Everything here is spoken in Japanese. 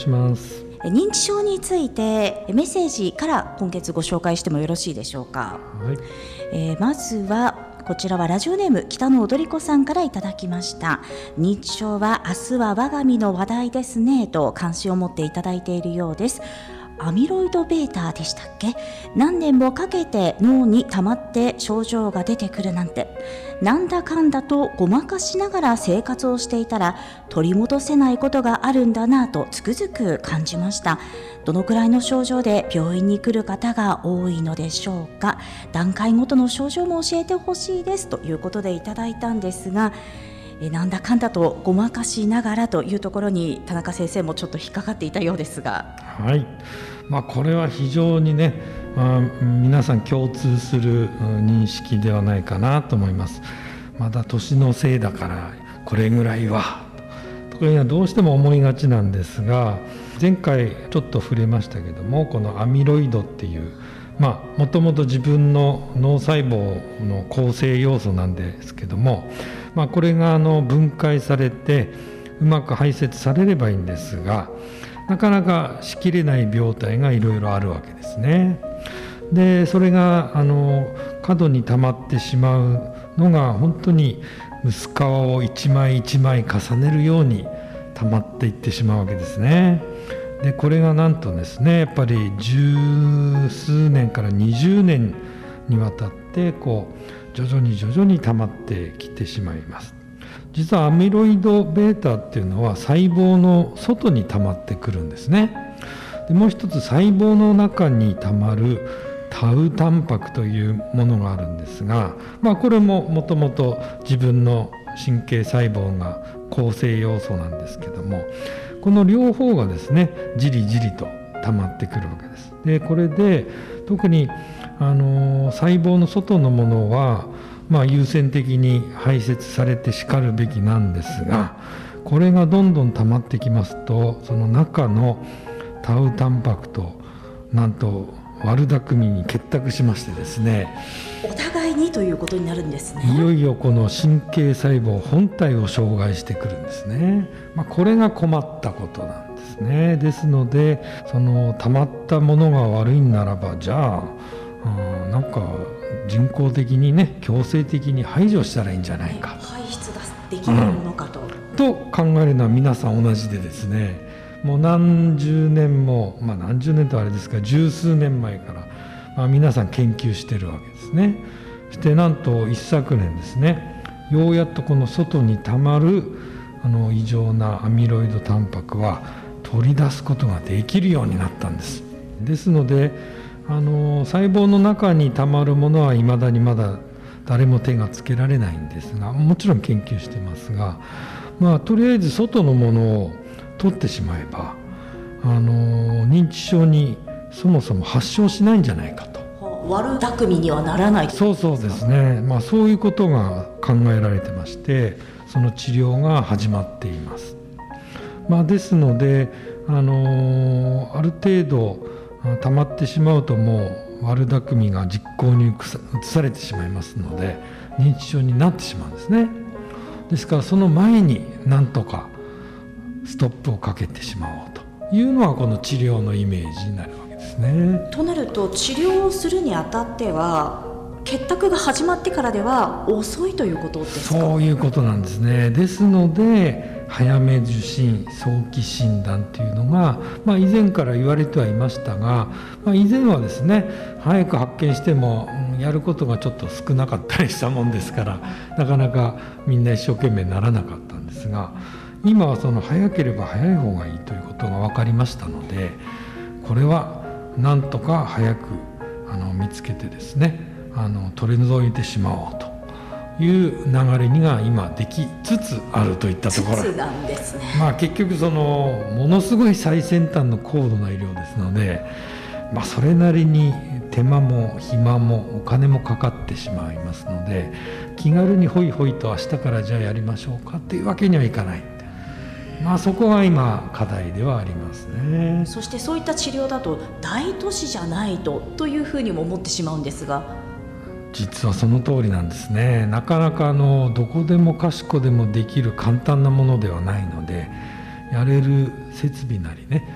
します。 認知症についてメッセージから今月ご紹介してもよろしいでしょうか。まずはこちらはラジオネーム北野踊子さんからいただきました。認知症は明日は我が身の話題ですねと関心を持っていただいているようです。アミロイド β でしたっけ。何年もかけて脳に溜まって症状が出てくるなんて、なんだかんだとごまかしながら生活をしていたら取り戻せないことがあるんだなとつくづく感じました。どのくらいの症状で病院に来る方が多いのでしょうか。段階ごとの症状も教えてほしいですということでいただいたんですが、なんだかんだとごまかしながらというところに田中先生もちょっと引っかかっていたようですが、 これは非常にね、皆さん共通する認識ではないかなと思います。まだ年のせいだからこれぐらいはとかいうのはどうしても思いがちなんですが、前回ちょっと触れましたけども、このアミロイドっていうもともと自分の脳細胞の構成要素なんですけども、これが分解されてうまく排泄されればいいんですが、なかなかしきれない病態がいろいろあるわけですね。でそれが過度に溜まってしまうのが本当に薄皮を一枚一枚重ねるように溜まっていってしまうわけですね。でこれがなんとですね、やっぱり十数年から20年にわたって徐々に溜まってきてしまいます。実はアミロイド β っていうのは細胞の外に溜まってくるんですね。でもう一つ細胞の中に溜まるタウタンパクというものがあるんですが、これももともと自分の神経細胞が構成要素なんですけども、この両方がですねじりじりと溜まってくるわけです。でこれで特に細胞の外のものは優先的に排泄されてしかるべきなんですが、これがどんどん溜まってきますと、その中のタウタンパクとなんと悪巧みに結託しましてですね、 お互いにということになるんですね。 いよいよこの神経細胞本体を障害してくるんですね。これが困ったことなんですね。ですのでその溜まったものが悪いんならば、じゃあなんか人工的にね強制的に排除したらいいんじゃないか、 排出できるものかと考えるのは皆さん同じでですね、もう何十年も、何十年とあれですが十数年前から、皆さん研究してるわけですね。そしてなんと一昨年ですね、ようやっとこの外にたまる異常なアミロイドタンパクは取り出すことができるようになったんです。ですので細胞の中にたまるものはいまだにまだ誰も手がつけられないんですが、もちろん研究してますが、とりあえず外のものを取ってしまえば認知症にそもそも発症しないんじゃないかと。 悪巧みにはならない。 そうですね、そういうことが考えられてまして、その治療が始まっています。ですのである程度溜まってしまうともう悪巧みが実行に移されてしまいますので認知症になってしまうんですね。ですからその前になんとかストップをかけてしまおうというのはこの治療のイメージになるわけですね。 となると治療をするにあたっては結託が始まってからでは遅いということですか。 そういうことなんですね。ですので早め受診早期診断というのが、以前から言われてはいましたが、以前はですね早く発見しても、やることがちょっと少なかったりしたもんですから、なかなかみんな一生懸命ならなかったんですが、今はその早ければ早い方がいいということが分かりましたので、これはなんとか早く見つけてですね取り除いてしまおうという流れにが今できつつあるといったところなんですね。 結局ものすごい最先端の高度な医療ですので、それなりに手間も暇もお金もかかってしまいますので、気軽にホイホイと明日からじゃあやりましょうかっていうわけにはいかない。そこが今課題ではありますね。 そしてそういった治療だと大都市じゃないというふうにも思ってしまうんですが、 実はその通りなんですね。なかなかどこでもかしこでもできる簡単なものではないので、やれる設備なりね